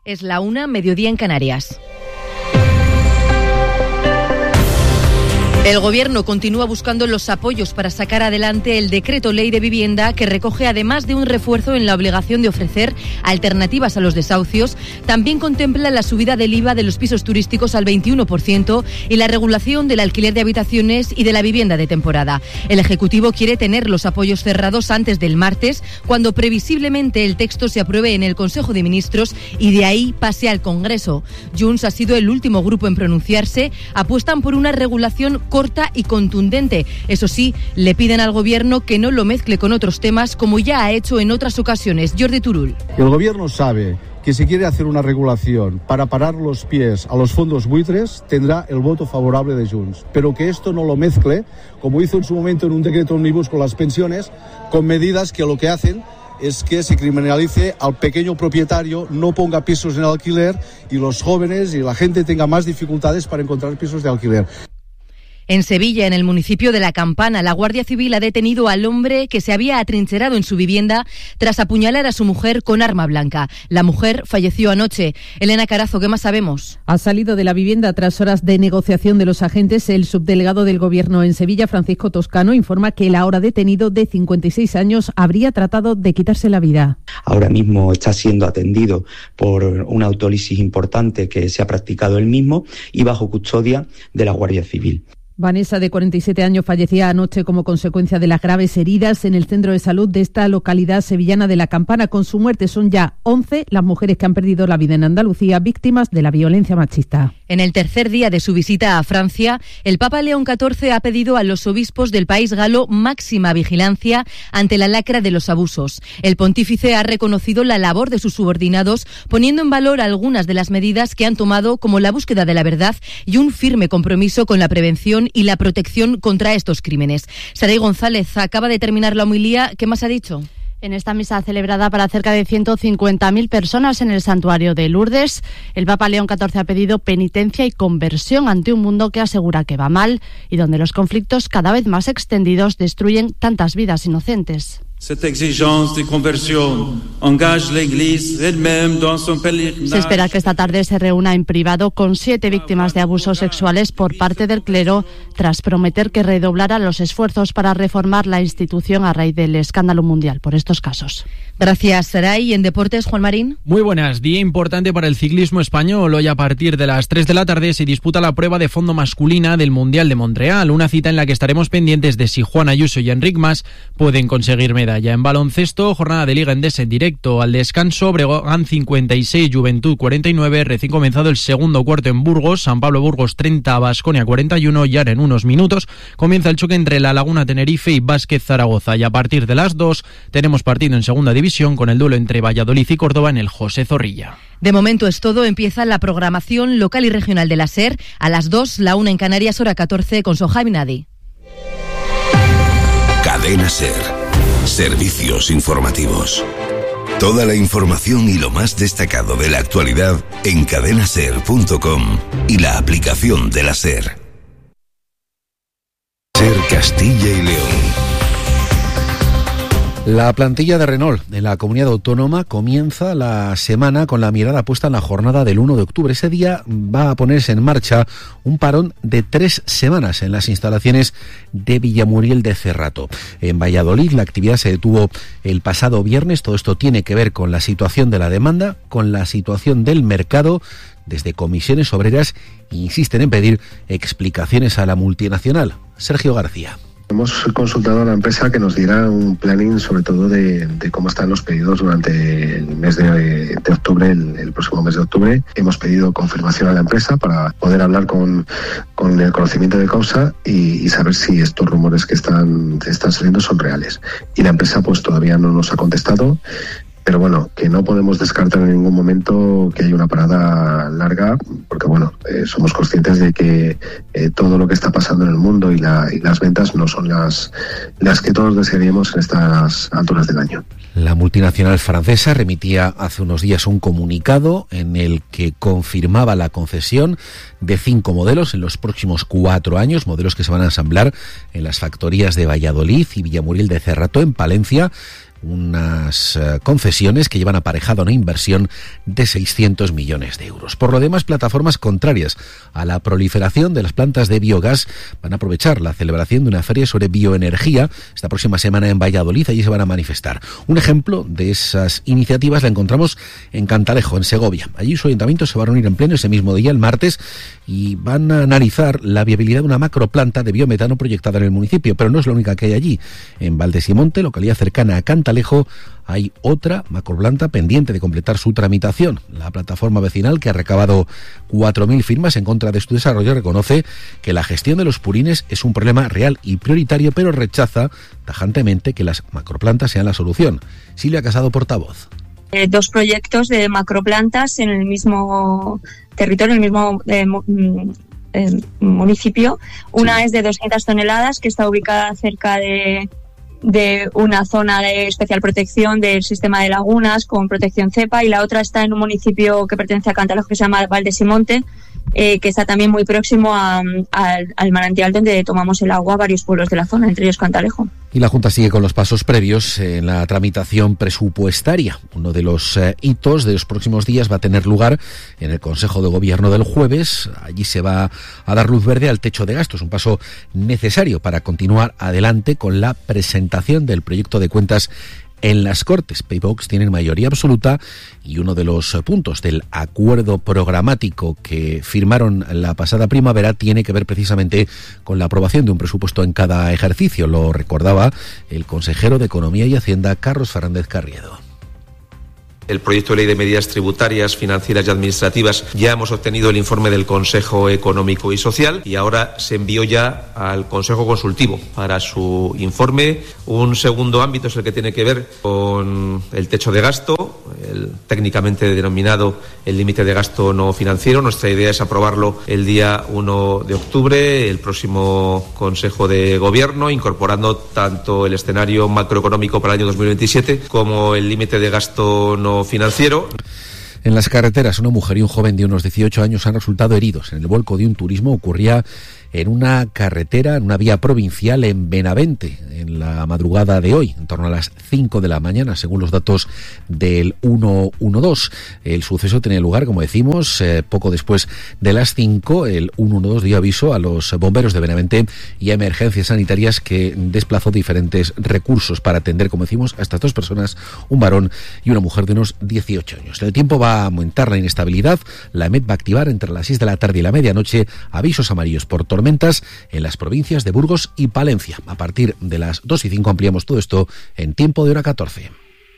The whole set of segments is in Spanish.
Es la 1, mediodía en Canarias. El Gobierno continúa buscando los apoyos para sacar adelante el decreto ley de vivienda que recoge, además de un refuerzo en la obligación de ofrecer alternativas a los desahucios, también contempla la subida del IVA de los pisos turísticos al 21% y la regulación del alquiler de habitaciones y de la vivienda de temporada. El Ejecutivo quiere tener los apoyos cerrados antes del martes, cuando previsiblemente el texto se apruebe en el Consejo de Ministros y de ahí pase al Congreso. Junts ha sido el último grupo en pronunciarse. Apuestan por una regulación corta y contundente. Eso sí, le piden al Gobierno que no lo mezcle con otros temas, como ya ha hecho en otras ocasiones. Jordi Turull. El Gobierno sabe que si quiere hacer una regulación para parar los pies a los fondos buitres, tendrá el voto favorable de Junts. Pero que esto no lo mezcle, como hizo en su momento en un decreto ómnibus con las pensiones, con medidas que lo que hacen es que se criminalice al pequeño propietario, no ponga pisos en alquiler y los jóvenes y la gente tenga más dificultades para encontrar pisos de alquiler. En Sevilla, en el municipio de La Campana, la Guardia Civil ha detenido al hombre que se había atrincherado en su vivienda tras apuñalar a su mujer con arma blanca. La mujer falleció anoche. Elena Carazo, ¿qué más sabemos? Ha salido de la vivienda tras horas de negociación de los agentes. El subdelegado del Gobierno en Sevilla, Francisco Toscano, informa que el ahora detenido de 56 años habría tratado de quitarse la vida. Ahora mismo está siendo atendido por una autólisis importante que se ha practicado él mismo y bajo custodia de la Guardia Civil. Vanessa, de 47 años, fallecía anoche como consecuencia de las graves heridas en el centro de salud de esta localidad sevillana de La Campana. Con su muerte son ya 11 las mujeres que han perdido la vida en Andalucía víctimas de la violencia machista. En el tercer día de su visita a Francia, el Papa León XIV ha pedido a los obispos del país galo máxima vigilancia ante la lacra de los abusos. El pontífice ha reconocido la labor de sus subordinados, poniendo en valor algunas de las medidas que han tomado, como la búsqueda de la verdad y un firme compromiso con la prevención y la protección contra estos crímenes. Saray González acaba de terminar la homilía. ¿Qué más ha dicho? En esta misa celebrada para cerca de 150.000 personas en el santuario de Lourdes, el Papa León XIV ha pedido penitencia y conversión ante un mundo que asegura que va mal y donde los conflictos cada vez más extendidos destruyen tantas vidas inocentes. Se espera que esta tarde se reúna en privado con 7 víctimas de abusos sexuales por parte del clero, tras prometer que redoblará los esfuerzos para reformar la institución a raíz del escándalo mundial por estos casos. Gracias, Saray. En deportes, Juan Marín. Muy buenas. Día importante para el ciclismo español. Hoy a partir de las 3 de la tarde se disputa la prueba de fondo masculina del Mundial de Montreal, una cita en la que estaremos pendientes de si Juan Ayuso y Enric Mas pueden conseguir medalla. En baloncesto, jornada de Liga Endesa en directo. Al descanso, Breogán 56, Juventud 49, recién comenzado el segundo cuarto en Burgos, San Pablo Burgos 30, Baskonia 41, y ahora en unos minutos comienza el choque entre La Laguna Tenerife y Vázquez Zaragoza, y a partir de las 2 tenemos partido en segunda división con el duelo entre Valladolid y Córdoba en el José Zorrilla. De momento es todo. Empieza la programación local y regional de la SER a las 2, la 1 en Canarias, hora 14, con Sohaib Nadi. Cadena SER. Servicios informativos. Toda la información y lo más destacado de la actualidad en cadenaser.com y la aplicación de la SER. SER Castilla y León. La plantilla de Renault de la comunidad autónoma comienza la semana con la mirada puesta en la jornada del 1 de octubre. Ese día va a ponerse en marcha un parón de 3 semanas en las instalaciones de Villamuriel de Cerrato. En Valladolid la actividad se detuvo el pasado viernes. Todo esto tiene que ver con la situación de la demanda, con la situación del mercado. Desde comisiones obreras insisten en pedir explicaciones a la multinacional. Sergio García. Hemos consultado a la empresa que nos diera un planning sobre todo de cómo están los pedidos durante el mes de octubre, el próximo mes de octubre. Hemos pedido confirmación a la empresa para poder hablar con el conocimiento de causa y saber si estos rumores que están saliendo son reales. Y la empresa pues todavía no nos ha contestado. Pero bueno, que no podemos descartar en ningún momento que haya una parada larga, porque bueno, somos conscientes de que todo lo que está pasando en el mundo y las ventas no son las que todos desearíamos en estas alturas del año. La multinacional francesa remitía hace unos días un comunicado en el que confirmaba la concesión de 5 modelos en los próximos 4 años, modelos que se van a ensamblar en las factorías de Valladolid y Villamuriel de Cerrato, en Palencia. unas concesiones que llevan aparejado una inversión de 600 millones de euros. Por lo demás, plataformas contrarias a la proliferación de las plantas de biogás van a aprovechar la celebración de una feria sobre bioenergía esta próxima semana en Valladolid. Allí se van a manifestar. Un ejemplo de esas iniciativas la encontramos en Cantalejo, en Segovia. Allí su ayuntamiento se va a reunir en pleno ese mismo día, el martes, y van a analizar la viabilidad de una macroplanta de biometano proyectada en el municipio, pero no es la única que hay allí. En Valdesimonte, localidad cercana a Cantalejo, hay otra macroplanta pendiente de completar su tramitación. La plataforma vecinal, que ha recabado 4.000 firmas en contra de su desarrollo, reconoce que la gestión de los purines es un problema real y prioritario, pero rechaza tajantemente que las macroplantas sean la solución. Silvia Casado, portavoz. 2 proyectos de macroplantas en el mismo territorio, en el mismo municipio. Una es de 200 toneladas, que está ubicada cerca de una zona de especial protección del sistema de lagunas con protección cepa, y la otra está en un municipio que pertenece a Cantalejo que se llama Valdesimonte, que está también muy próximo al manantial donde tomamos el agua varios pueblos de la zona, entre ellos Cantalejo. Y la Junta sigue con los pasos previos en la tramitación presupuestaria. Uno de los hitos de los próximos días va a tener lugar en el Consejo de Gobierno del jueves. Allí se va a dar luz verde al techo de gastos, un paso necesario para continuar adelante con la presentación del proyecto de cuentas en las Cortes. PayVox tienen mayoría absoluta y uno de los puntos del acuerdo programático que firmaron la pasada primavera tiene que ver precisamente con la aprobación de un presupuesto en cada ejercicio. Lo recordaba el consejero de Economía y Hacienda, Carlos Fernández Carriedo. El proyecto de ley de medidas tributarias, financieras y administrativas, ya hemos obtenido el informe del Consejo Económico y Social y ahora se envió ya al Consejo Consultivo para su informe. Un segundo ámbito es el que tiene que ver con el techo de gasto, el técnicamente denominado el límite de gasto no financiero. Nuestra idea es aprobarlo el día 1 de octubre, el próximo Consejo de Gobierno, incorporando tanto el escenario macroeconómico para el año 2027 como el límite de gasto no financiero. En las carreteras, una mujer y un joven de unos 18 años han resultado heridos en el vuelco de un turismo. Ocurría en una carretera, en una vía provincial en Benavente, en la madrugada de hoy, en torno a las 5 de la mañana, según los datos del 112. El suceso tenía lugar, como decimos, poco después de las 5. El 112 dio aviso a los bomberos de Benavente y a emergencias sanitarias, que desplazó diferentes recursos para atender, como decimos, a estas 2 personas, un varón y una mujer de unos 18 años. El tiempo va a aumentar la inestabilidad. La EMET va a activar entre las 6 de la tarde y la medianoche avisos amarillos por tormentas en las provincias de Burgos y Palencia. A partir de las 2:05 ampliamos todo esto en tiempo de hora 14.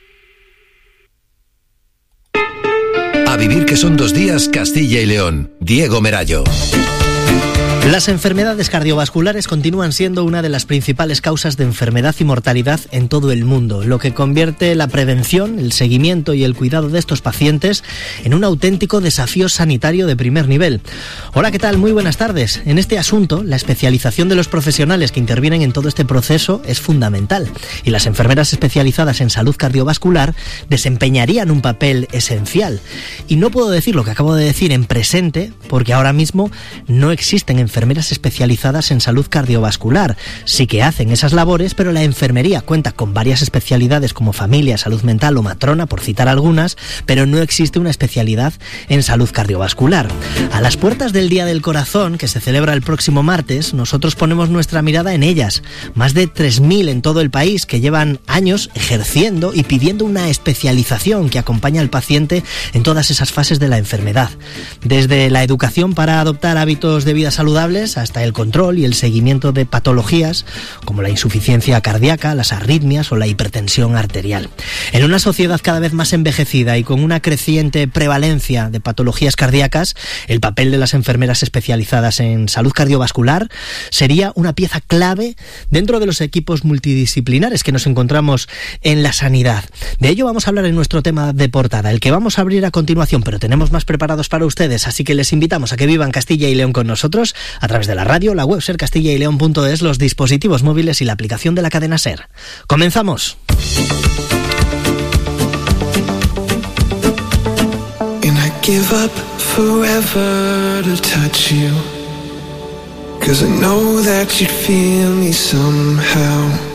A vivir que son 2 días, Castilla y León. Diego Merallo. Las enfermedades cardiovasculares continúan siendo una de las principales causas de enfermedad y mortalidad en todo el mundo, lo que convierte la prevención, el seguimiento y el cuidado de estos pacientes en un auténtico desafío sanitario de primer nivel. Hola, ¿qué tal? Muy buenas tardes. En este asunto, la especialización de los profesionales que intervienen en todo este proceso es fundamental, y las enfermeras especializadas en salud cardiovascular desempeñarían un papel esencial. Y no puedo decir lo que acabo de decir en presente, porque ahora mismo no existen enfermeras especializadas en salud cardiovascular. Sí que hacen esas labores, pero la enfermería cuenta con varias especialidades como familia, salud mental o matrona, por citar algunas, pero no existe una especialidad en salud cardiovascular. A las puertas del Día del Corazón, que se celebra el próximo martes, nosotros ponemos nuestra mirada en ellas. Más de 3.000 en todo el país que llevan años ejerciendo y pidiendo una especialización que acompaña al paciente en todas esas fases de la enfermedad. Desde la educación para adoptar hábitos de vida saludables hasta el control y el seguimiento de patologías como la insuficiencia cardíaca, las arritmias o la hipertensión arterial. En una sociedad cada vez más envejecida y con una creciente prevalencia de patologías cardíacas, el papel de las enfermeras especializadas en salud cardiovascular sería una pieza clave dentro de los equipos multidisciplinares que nos encontramos en la sanidad. De ello vamos a hablar en nuestro tema de portada, el que vamos a abrir a continuación, pero tenemos más preparados para ustedes, así que les invitamos a que vivan Castilla y León con nosotros a través de la radio, la web sercastillaYleón.es, los dispositivos móviles y la aplicación de la cadena SER. ¡Comenzamos! And I give up forever to touch you, 'cause I know that you'd feel me somehow.